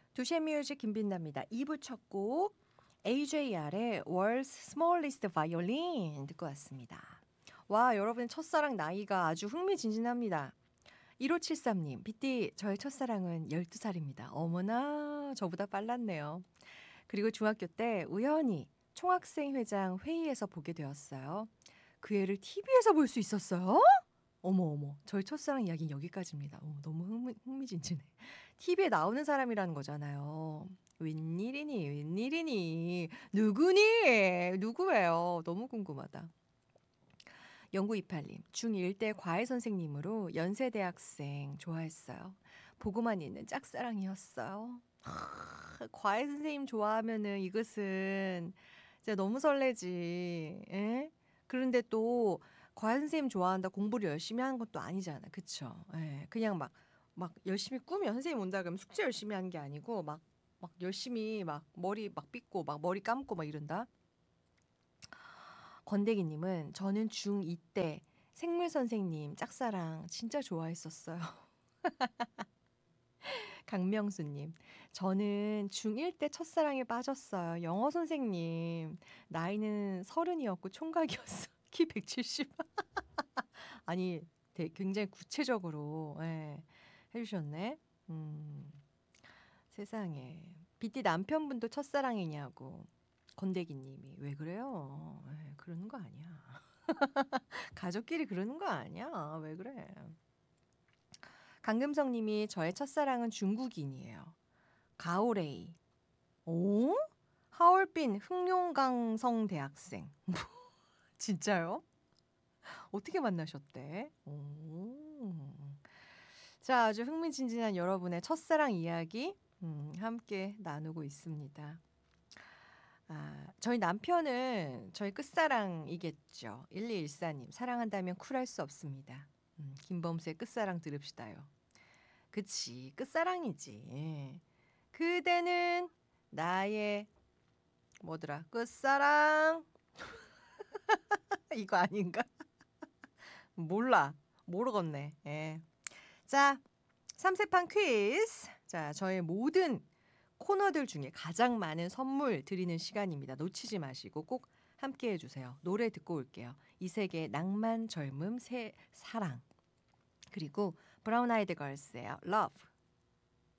두시의 뮤직 김빈나입니다. 2부 첫 곡 AJR의 World's Smallest Violin 듣고 왔습니다. 와, 여러분의 첫사랑 나이가 아주 흥미진진합니다. 1573님, 빗디 저의 첫사랑은 12살입니다. 어머나, 저보다 빨랐네요. 그리고 중학교 때 우연히 총학생회장 회의에서 보게 되었어요. 그 애를 TV에서 볼 수 있었어요? 어머 어머, 저희 첫사랑 이야기는 여기까지입니다. 너무 흥미진진해. TV에 나오는 사람이라는 거잖아요. 웬일이니 웬일이니 누구니 누구예요? 너무 궁금하다. 0928님, 중1 때 과외 선생님으로 연세대학생 좋아했어요. 보고만 있는 짝사랑이었어요. 과외 선생님 좋아하면은 이것은 진짜 너무 설레지. 에? 그런데 또 과외 선생님 좋아한다 공부를 열심히 하는 것도 아니잖아. 그쵸? 예. 그냥 막 열심히 꾸며 선생님 온다 그러면 숙제 열심히 하는 게 아니고 막 열심히 막 머리 막 빗고 막 머리 감고 막 이런다. 건대기님은 저는 중2 때 생물 선생님 짝사랑 진짜 좋아했었어요. 강명수님, 저는 중1 때 첫사랑에 빠졌어요. 영어 선생님, 나이는 30이었고 총각이었어. 키 170. 아니, 굉장히 구체적으로 해주셨네. 음, 세상에. 빗디 남편분도 첫사랑이냐고. 건대기님이 왜 그래요? 그러는 거 아니야. 가족끼리 그러는 거 아니야. 왜 그래? 강금성님이 저의 첫사랑은 중국인이에요. 가오레이. 오? 하얼빈 흑룡강성 대학생. 진짜요? 어떻게 만나셨대? 오. 자, 아주 흥미진진한 여러분의 첫사랑 이야기 함께 나누고 있습니다. 저희 남편은 저희 끝사랑이겠죠. 1214님, 사랑한다면 쿨할 수 없습니다. 김범수의 끝사랑 들읍시다요. 그치, 끝사랑이지. 예. 그대는 나의 뭐더라? 끝사랑. 이거 아닌가? 몰라. 모르겠네. 예. 자, 삼세판 퀴즈. 자, 저의 모든 코너들 중에 가장 많은 선물 드리는 시간입니다. 놓치지 마시고 꼭 함께 해주세요. 노래 듣고 올게요. 이세계 낭만 젊음 새 사랑. 그리고 브라운 아이드 걸스의 Love.